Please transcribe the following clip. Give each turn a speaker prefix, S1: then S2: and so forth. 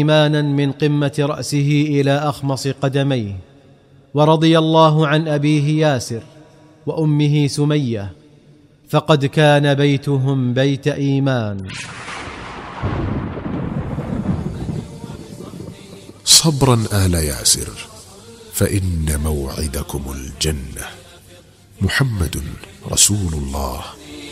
S1: إيمانا من قمة رأسه إلى أخمص قدميه. ورضي الله عن أبيه ياسر وأمه سمية، فقد كان بيتهم بيت إيمان.
S2: صبرا آل ياسر، فإن موعدكم الجنة. محمد رسول الله